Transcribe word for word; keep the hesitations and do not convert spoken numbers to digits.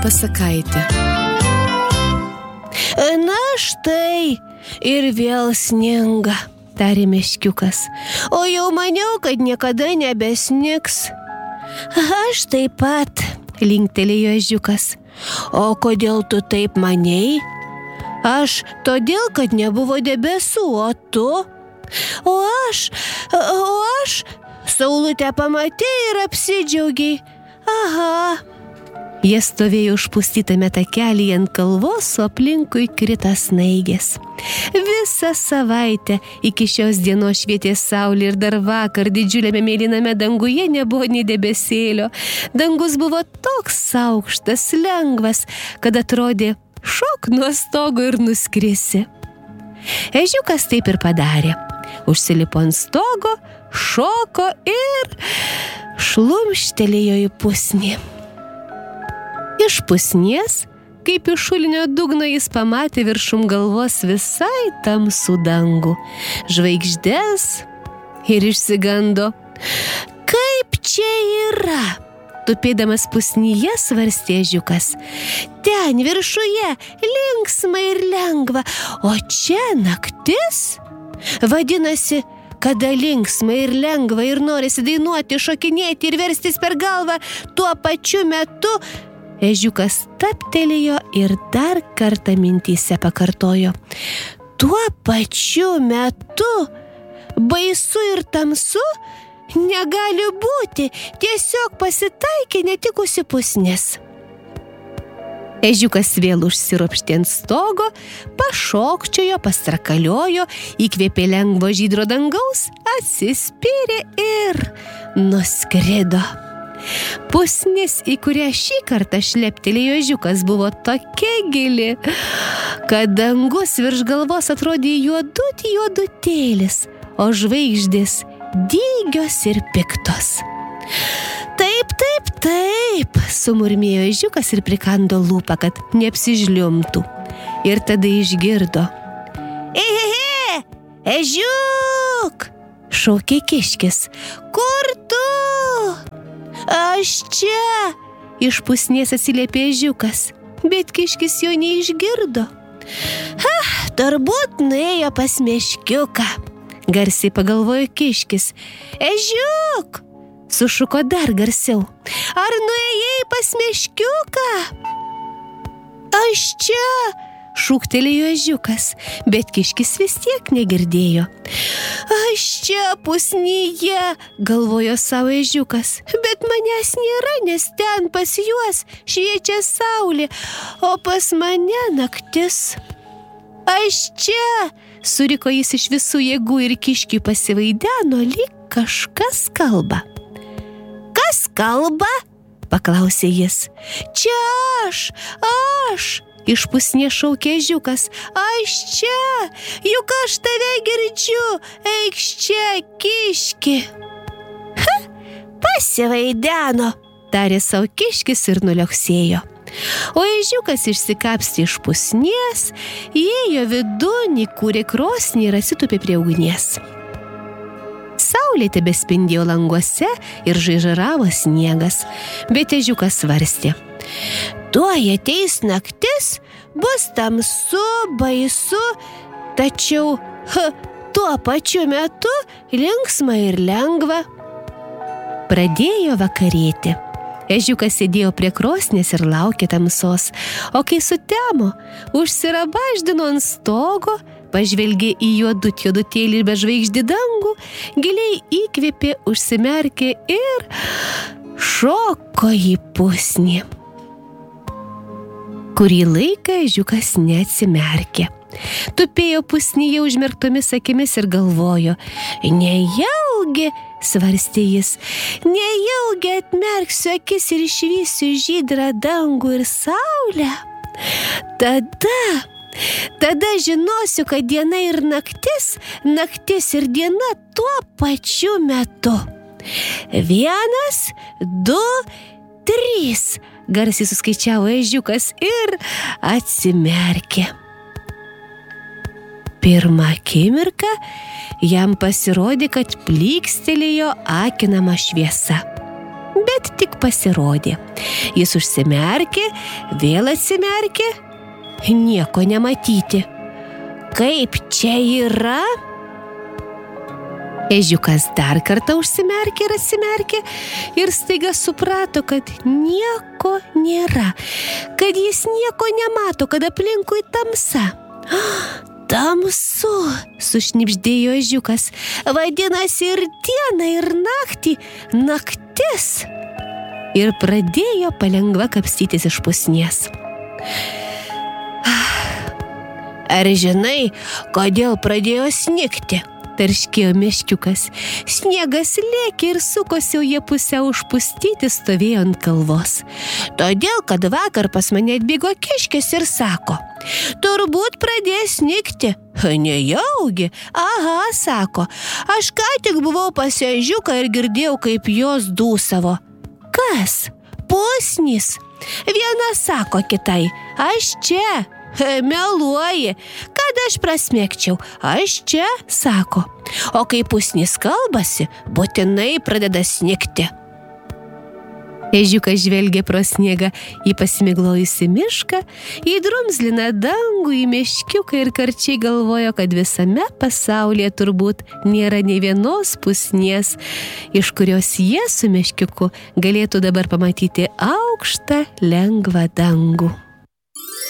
Pasakaitė. Na štai, ir vėl sninga, tarė meškiukas. O jau maniau, kad niekada nebesnigs. Aš taip pat, linktelėjo ežiukas. O kodėl tu taip manei? Aš todėl, kad nebuvo debesų, o tu? O aš, o aš, saulutę pamatei ir apsidžiaugiai. Aha. Jie stovėjo užpustytame takelyje ant kalvos, o aplinkui krita snaigės. Visą savaitę iki šios dienos švietė saulė ir dar vakar didžiuliame mėlyname danguje nebuvo nei debesėlio. Dangus buvo toks aukštas, lengvas, kad atrodė šok nuo stogo ir nuskrisi. Ežiukas taip ir padarė. Užsilipo ant stogo, šoko ir šlumštelėjo į pusnį. Iš pusnies, kaip iš šulinio dugno, jis pamatė viršum galvos visai tamsų dangų, žvaigždes ir išsigando. Kaip čia yra? Tupėdamas pusnyje svarstė ežiukas. Ten viršuje linksma ir lengva, o čia naktis? Vadinasi, kada linksma ir lengva ir norisi dainuoti, šokinėti ir verstis per galvą, tuo pačiu metu ežiukas taptelėjo ir dar kartą mintyse pakartojo. Tuo pačiu metu baisu ir tamsu negali būti, tiesiog pasitaikė netikusi pusnis. Ežiukas vėl užsiropštė ant stogo, pašokčiojo, pastrakaliojo, įkvėpė lengvo žydro dangaus, atsispyrė ir nuskrido. Pusnis, į kurią šį kartą šleptelėjo ežiukas, buvo tokia gili, kad dangus virš galvos atrodė juodut juodutėlis, o žvaigždės dygios ir piktos. Taip, taip, taip, sumurmėjo ežiukas ir prikando lūpą, kad neapsižliumtų. Ir tada išgirdo. Ehehe, ežiuk, šaukė kiškis. Kur tu? Aš čia, iš pusnies atsiliepė ežiukas, bet kiškis jo neišgirdo. Ha, turbūt nuėjo pas meškiuką, garsiai pagalvojo kiškis. Ežiuk! Sušuko dar garsiau. Ar nuėjai pas meškiuką? Aš čia, šūktelėjo ežiukas, bet kiškis vis tiek negirdėjo. Aš čia pusnyje, galvojo savo ežiukas, bet manęs nėra, nes ten pas juos šviečia saulė, o pas mane naktis. Aš čia, suriko jis iš visų jėgų ir kiškiui pasivaideno, lyg kažkas kalba. Kas kalba? Paklausė jis. Čia aš, aš, iš pusnies šaukė ežiukas. Aš čia, juk aš tave girdžiu, eikš čia, kiški. Ha, pasivaideno, tarė savo kiškis ir nuliuoksėjo. O ežiukas išsikapstė iš pusnies, įėjo vidun, įkūrė krosnį ir atsitūpė prie ugnies. Saulė tebespindėjo languose ir žaižaravo sniegas, bet ežiukas svarstė. Tuoj ateis naktis, bus tamsu, baisu, tačiau ha, tuo pačiu metu linksma ir lengva. Pradėjo vakarėti. Ežiukas sėdėjo prie krosnės ir laukė tamsos, o kai sutemo, užsirabaždino ant stogo, pažvelgė į juodut juodutėlį ir bežvaigždį dangų, giliai įkvėpė, užsimerkė ir šoko į pusnį. Kurį laiką ežiukas neatsimerkė. Tupėjo pusnyje užmerktomis akimis ir galvojo. Nejaugi, svarstė jis, nejaugi atmerksiu akis ir išvysiu žydrą dangų ir saulę. Tada, tada žinosiu, kad diena ir naktis, naktis ir diena tuo pačiu metu. Vienas, du, trys, garsiai suskaičiavo ežiukas ir atsimerkė. Pirmą akimirką jam pasirodė, kad plykstelėjo akinama šviesa. bet tik pasirodė. Jis užsimerkė, vėl atsimerkė, nieko nematyti. Kaip čia yra? Ežiukas dar kartą užsimerkė ir atsimerkė ir staiga suprato, kad nieko nėra, kad jis nieko nemato, kad aplinkui tamsa. Tamsu, sušnibždėjo ežiukas, vadinasi ir dieną, ir naktį, naktis. Ir pradėjo palengva kapstytis iš pusnies. Ar žinai, kodėl pradėjo snigti? Tarškėjo meškiukas. Sniegas lėkė ir sukosi, o jie pusiau užpustyti stovėjo ant kalvos. Todėl, kad vakar pas mane atbėgo kiškis ir sako, turbūt pradės snigti. Nejaugi, aha, sako, aš ką tik buvau pas ežiuką ir girdėjau, kaip jos dūsavo. Kas? Pusnys. Viena sako kitai, aš čia. Meluoji, kad aš prasmėkčiau, aš čia, sako. O kai pusnys kalbasi, būtinai pradeda snigti. Ežiukas žvelgė pro sniegą į pasimiglojusi mišką, į drumzliną dangų, į meškiuką ir karčiai galvojo, kad visame pasaulyje turbūt nėra nei vienos pusnies, iš kurios jie su meškiuku galėtų dabar pamatyti aukštą, lengvą dangų.